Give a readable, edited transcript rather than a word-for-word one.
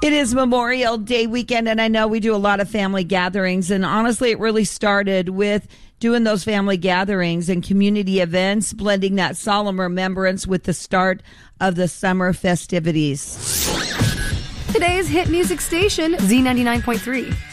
It is Memorial Day weekend, and I know we do a lot of family gatherings, and honestly, it really started with doing those family gatherings and community events, blending that solemn remembrance with the start of the summer festivities. Today's hit music station, Z99.3.